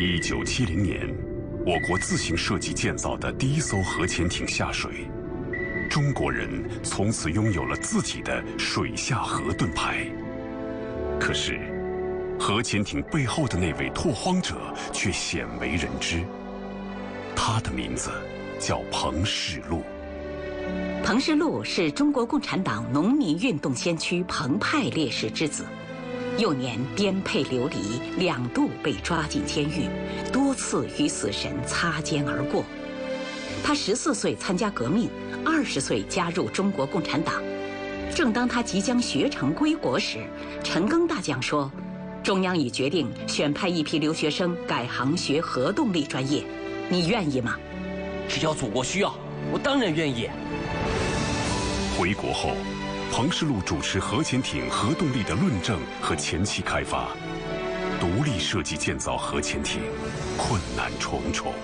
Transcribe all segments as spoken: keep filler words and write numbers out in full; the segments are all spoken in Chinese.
一九七零年，我国自行设计建造的第一艘核潜艇下水，中国人从此拥有了自己的水下核盾牌。可是，核潜艇背后的那位拓荒者却鲜为人知，他的名字叫彭世禄。 彭世禄是中国共产党农民运动先驱彭派烈士之子。幼年颠沛流离，两度被抓进监狱，多次与死神擦肩而过。他十四岁参加革命，二十岁加入中国共产党。正当他即将学成归国时，陈赓大将说：“中央已决定选派一批留学生改行学核动力专业，你愿意吗？” 只要祖国需要，我当然愿意。 回国后，彭世禄主持核潜艇核动力的论证和前期开发，独立设计建造核潜艇，困难重重。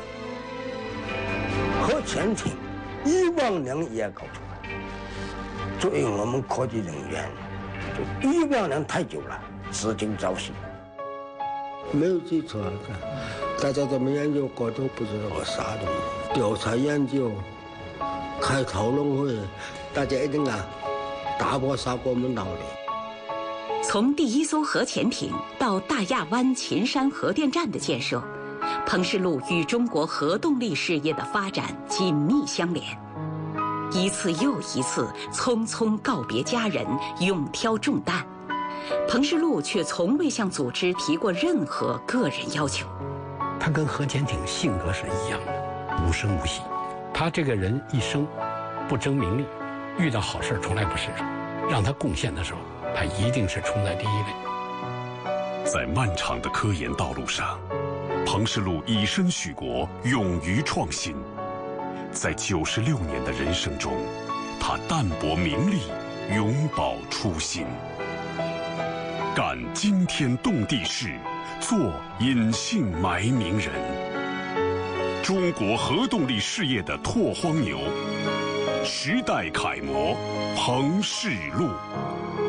核潜艇一万年也搞出来，作为我们科技人员，就一万年太久了，时间早逝。 没有基础啊！大家怎么研究过都不知道个啥东西，调查研究，开讨论会，大家一定啊。打破砂锅问到底。 从第一艘核潜艇到大亚湾秦山核电站的建设，彭世禄与中国核动力事业的发展紧密相连。一次又一次匆匆告别家人，勇挑重担，彭世禄却从未向组织提过任何个人要求。 他跟核潜艇性格是一样的，无声无息。他这个人一生不争名利，遇到好事从来不示弱，让他贡献的时候，他一定是冲在第一位。 在漫长的科研道路上，彭世禄以身许国，勇于创新。在九十六年的人生中，他淡泊名利，永葆初心，干惊天动地事，做隐姓埋名人。中国核动力事业的拓荒牛，时代楷模彭世禄。